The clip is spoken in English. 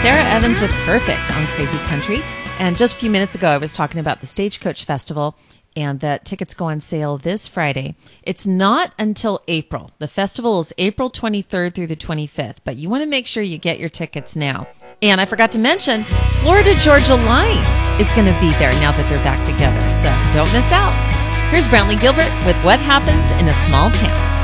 Sarah Evans with Perfect on Crazy Country. And just a few minutes ago, I was talking about the Stagecoach Festival and that tickets go on sale this Friday. It's not until April. The festival is April 23rd through the 25th, but you want to make sure you get your tickets now. And I forgot to mention, Florida Georgia Line is going to be there now that they're back together, so don't miss out. Here's Brantley Gilbert with What Happens in a Small Town.